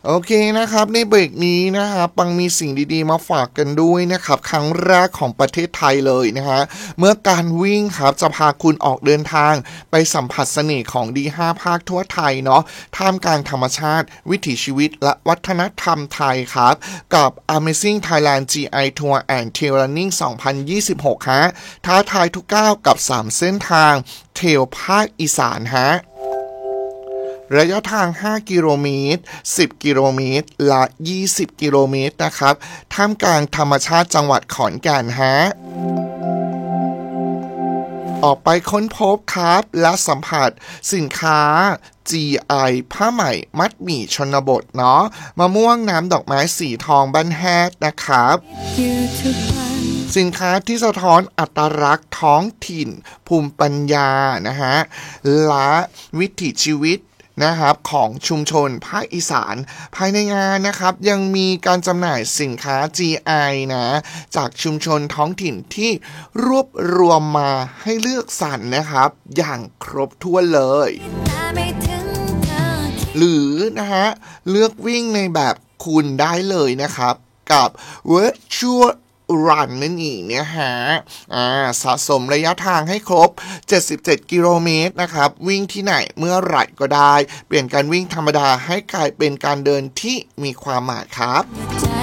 โอเคนะครับในเบรกนี้นะครับปังมีสิ่งดีๆมาฝากกันด้วยนะครับครั้งแรกของประเทศไทยเลยนะฮะเมื่อการวิ่งครับจะพาคุณออกเดินทางไปสัมผัสเสน่ห์ของดี5ภาคทั่วไทยเนาะท่ามกลางธรรมชาติวิถีชีวิตและวัฒนธรรมไทยครับกับ Amazing Thailand GI Tour and Trail Running 2026 ฮะท้าทายทุกก้าวกับ3เส้นทางเทรลภาคอีสานฮะระยะทาง5กิโลเมตร10กิโลเมตรและ20กิโลเมตรนะครับท่ามกลางธรรมชาติจังหวัดขอนแก่นฮะออกไปค้นพบครับและสัมผัสสินค้า GI ผ้าไหมมัดหมี่ชนบทเนาะมะม่วงน้ำดอกไม้สีทองบ้านแฮดนะครับสินค้าที่สะท้อนอัตลักษณ์ท้องถิ่นภูมิปัญญานะฮะและวิถีชีวิตนะครับของชุมชนภาคอีสานภายในงานนะครับยังมีการจำหน่ายสินค้า GI นะจากชุมชนท้องถิ่นที่รวบรวมมาให้เลือกสรรนะครับอย่างครบถ้วนเลยหรือนะฮะเลือกวิ่งในแบบคุณได้เลยนะครับกับ Virtual Run นั่นเองเนี่ยฮะสะสมระยะทางให้ครบ77กิโลเมตรนะครับวิ่งที่ไหนเมื่อไหร่ก็ได้เปลี่ยนการวิ่งธรรมดาให้กลายเป็นการเดินที่มีความหมายครับ